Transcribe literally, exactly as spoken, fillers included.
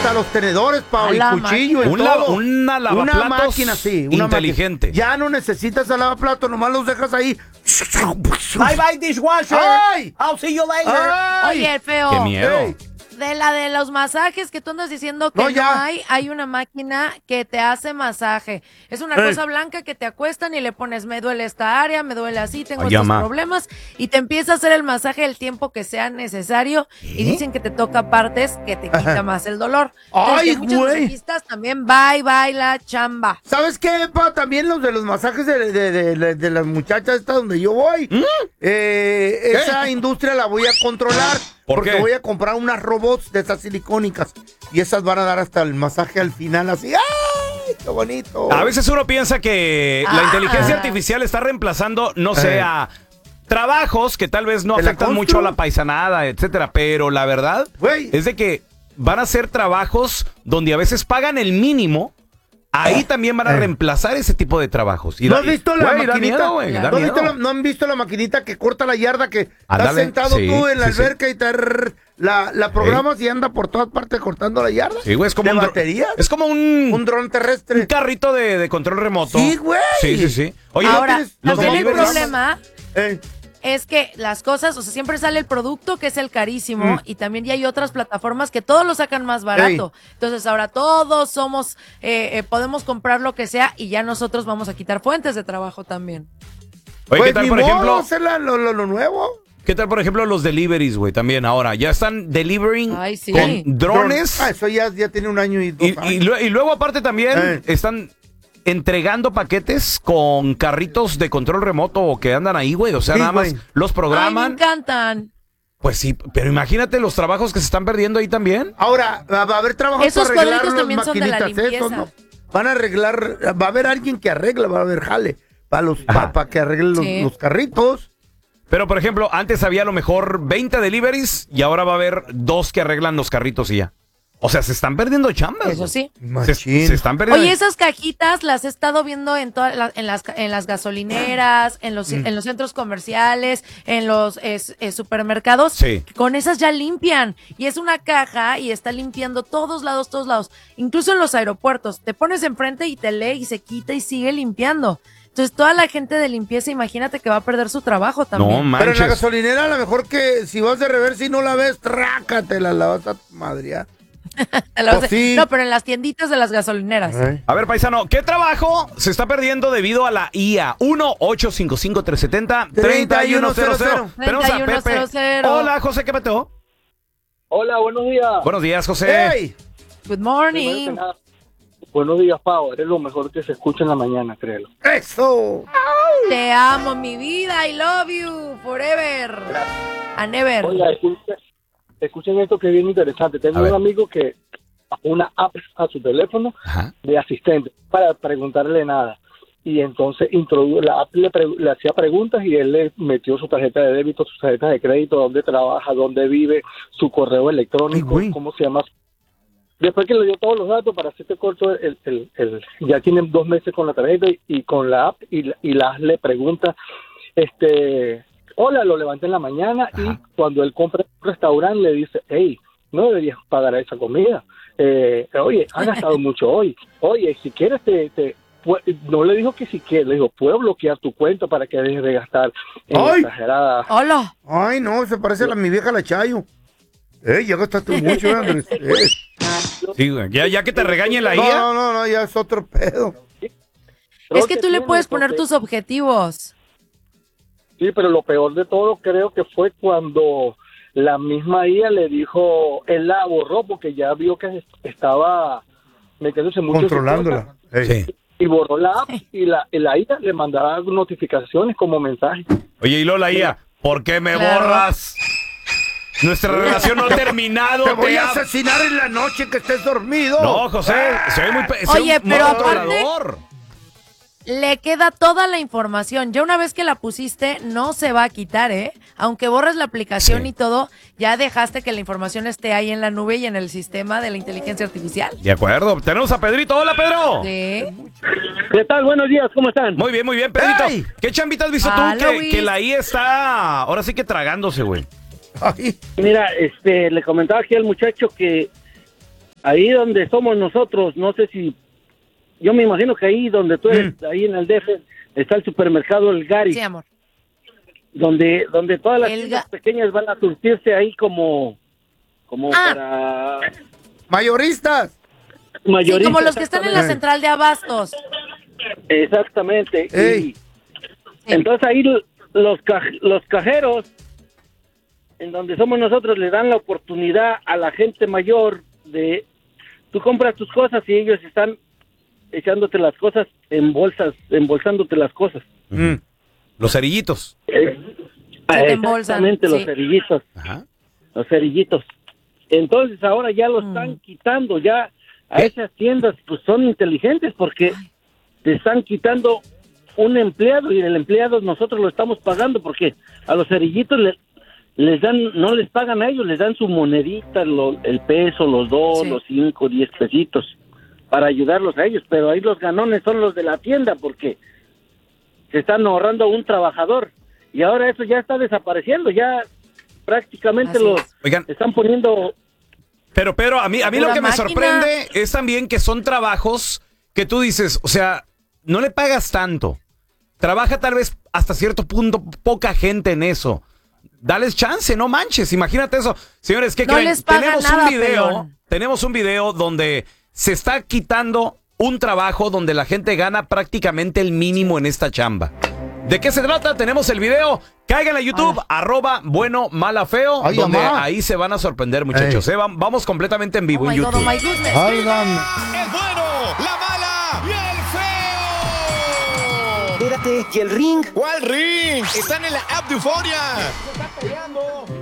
hasta los tenedores, Pau, y la cuchillo y Un todo. la- una lavaplatos Una máquina, sí. Una inteligente. máquina. Ya no necesitas el lavaplatos, nomás los dejas ahí. Bye bye dishwasher. ¡Ay! I'll see you later. ¡Ay! Oye, feo. ¡Qué miedo! Ey. De la de los masajes que tú andas diciendo que No, no, ya. hay, hay una máquina que te hace masaje. Es una Ey. cosa blanca que te acuestan y le pones, me duele esta área, me duele así, tengo Ay, estos ama. problemas, y te empieza a hacer el masaje el tiempo que sea necesario, y dicen que te toca partes que te quita Ajá. más el dolor. Ay, Entonces, que muchos güey. masajistas también, bye, bye, la chamba. ¿Sabes qué, pa? También los de los masajes de, de, de, de- de las muchachas estas donde yo voy. Eh, esa industria la voy a controlar. ¿Por porque qué? voy a comprar unas robots de esas silicónicas. Y esas van a dar hasta el masaje al final así. ¡Ay, qué bonito! A veces uno piensa que la Ah. inteligencia artificial está reemplazando, no sé, Eh. a trabajos que tal vez no ¿De la afectan constru? mucho a la paisanada, etcétera. Pero la verdad Güey. es de que van a ser trabajos donde a veces pagan el mínimo. Ahí también van a Eh. reemplazar ese tipo de trabajos. Y ¿No da- has visto la güey, da maquinita? miedo, güey, da ¿No, has visto miedo. la- ¿No han visto la maquinita que corta la yarda que estás Ándale, sentado sí, tú en la sí, sí. alberca y te rrr, la, la programas y anda por todas partes cortando la yarda? Sí, güey, es como ¿De un dro- baterías? Es como un, Un dron terrestre. un carrito de, de control remoto. Sí, güey. Sí, sí, sí. Oye, Ahora, tienes- los también el deliveries- problema Eh, es que las cosas, o sea, siempre sale el producto que es el carísimo Mm. y también ya hay otras plataformas que todos lo sacan más barato. Entonces ahora todos somos, eh, eh, podemos comprar lo que sea y ya nosotros vamos a quitar fuentes de trabajo también. Oye, pues, ¿qué tal, ni por modo, ejemplo? hacer la- lo, lo- lo nuevo. ¿Qué tal, por ejemplo, los deliveries, güey? También ahora. Ya están delivering Ay, sí. con drones. Ah, eso ya, ya tiene un año y dos Y, años. y lue- y luego, aparte, también Eh. están entregando paquetes con carritos de control remoto o que andan ahí, güey. O sea, Sí, nada más güey. los Ay, me programan. encantan. Pues sí, pero imagínate los trabajos que se están perdiendo ahí también. Ahora, va va a haber trabajo Esos para arreglar cuadritos las también son de la maquinitas, ¿eh? limpieza. Esos no. Van a arreglar, va a haber alguien que arregla, va a haber jale para los Ajá. para que arreglen los, Sí. los carritos. Pero, por ejemplo, antes había a lo mejor veinte deliveries y ahora va a haber dos que arreglan los carritos y ya. O sea, se están perdiendo chambas. Eso güey. sí. Se, Machín. se están perdiendo. Oye, esas cajitas las he estado viendo en todas las, en las en las gasolineras, en los en los centros comerciales, en los es- eh, supermercados. Sí. Con esas ya limpian y es una caja y está limpiando todos lados, todos lados. Incluso en los aeropuertos, te pones enfrente y te lee y se quita y sigue limpiando. Entonces toda la gente de limpieza, imagínate que va a perder su trabajo No también. Pero en la manches. gasolinera a lo mejor que si vas de reversa y no la ves, trácatela, la vas a madrear. La- pues sí. No, pero en las tienditas de las gasolineras. A ver, paisano, ¿qué trabajo se está perdiendo debido a la I A? uno ocho cinco cinco tres siete cero tres uno cero cero. Tenemos a Pepe. treinta y uno cero cero. Hola, José, ¿qué peteo? Hola, buenos días. Buenos días, José. ¡Ey! Good Primero morning. que nada, buenos días, Pau. Eres lo mejor que se escucha en la mañana, créelo. ¡Eso! Te amo, mi vida. I love you forever. And never. Oiga, escuchen, escuchen esto que es bien interesante. Tengo A ver. un amigo que una app a su teléfono Ajá. de asistente para preguntarle nada. Y entonces introdu- la app le, pre- le hacía preguntas y él le metió su tarjeta de débito, su tarjeta de crédito, dónde trabaja, dónde vive, su correo electrónico, Ay, güey. cómo se llama. Después que le dio todos los datos, para hacerte corto, el, el, el, ya tienen dos meses con la tarjeta y, y con la app y, la- y la le pregunta, este, hola, lo levanta en la mañana. Ajá. Y cuando él compra en un restaurante le dice, hey, no deberías pagar esa comida. Eh, oye, has gastado mucho hoy. Oye, si quieres te... te pu- no le dijo que si quieres, le dijo, puedo bloquear tu cuenta para que dejes de gastar en ¡Ay! exageradas. Hola. Ay, no, se parece a la, mi vieja la Chayo. ¡Ey, ya gastaste mucho, ¿eh, Andrés! Eh. Sí, güey. Ya, ya que te regañe la I No, A. no, no, no, ya es otro pedo. Es que tú le tiene, puedes poner porque- tus objetivos. Sí, pero lo peor de todo creo que fue cuando la misma I A le dijo, él la borró porque ya vio que estaba metiéndose mucho en su Controlándola. cosa, Ey. Sí. y borró la app y la, y la I A le mandaba notificaciones como mensaje. Oye, y Lola I A, ¿por qué me Claro. borras? Nuestra relación no ha terminado. Te voy te a amo. asesinar en la noche que estés dormido. No, José, se ve muy... pe- se ve Oye, un pero mal aparte- controlador. Le queda toda la información. Ya una vez que la pusiste, no se va a quitar, ¿eh? Aunque borres la aplicación Sí. y todo, ya dejaste que la información esté ahí en la nube y en el sistema de la inteligencia artificial. De acuerdo, tenemos a Pedrito. Hola, Pedro. Sí. ¿Qué tal? Buenos días, ¿cómo están? Muy bien, muy bien, Pedrito. ¡Ey! ¿Qué chambita has visto Ah, tú que, Luis. que la I A está ahora sí que tragándose, güey? Ay, Mira, este, le comentaba aquí al muchacho que ahí donde somos nosotros, no sé si, yo me imagino que ahí donde tú eres, mm. ahí en el D F, está el supermercado El Gary. Sí, amor. Donde, donde todas las El tiendas ga- pequeñas van a surtirse ahí como, como Ah. para Mayoristas. mayoristas. Sí, como los que están en la exactamente. central de abastos. Exactamente. Ey. Y entonces ahí los, caj- los cajeros, en donde somos nosotros, le dan la oportunidad a la gente mayor de, tú compras tus cosas y ellos están echándote las cosas en bolsas, embolsándote las cosas. Mm. Los cerillitos. Eh, te embolsan, Exactamente, los sí. cerillitos, Ajá. los cerillitos. Entonces ahora ya lo Mm. están quitando, ya a esas tiendas pues son inteligentes porque te están quitando un empleado y el empleado nosotros lo estamos pagando porque a los cerillitos le- les dan, no les pagan a ellos, les dan su monedita, lo- el peso, los dos, Sí. los cinco, diez pesitos para ayudarlos a ellos, pero ahí los ganones son los de la tienda porque se están ahorrando a un trabajador y ahora eso ya está desapareciendo, ya prácticamente Así los es. Oigan, están poniendo. pero, pero a mí, a mí lo Pura que me máquina. sorprende es también que son trabajos que tú dices, o sea, no le pagas tanto. Trabaja tal vez hasta cierto punto poca gente en eso. Dales chance, no manches, imagínate eso. Señores, ¿qué No creen? les pagan tenemos nada, un video, pelón. tenemos un video donde se está quitando un trabajo donde la gente gana prácticamente el mínimo en esta chamba. ¿De qué se trata? Tenemos el video. Caigan a YouTube, arroba bueno, mala, feo, Ay, donde mamá. ahí se van a sorprender, muchachos. Ey. eh. Va- Vamos completamente en vivo Oh en my God, YouTube. oh my goodness. Válgame. El bueno, la mala y el feo. Espérate, ¿y el ring? ¿Cuál ring? Están en la app de Euforia.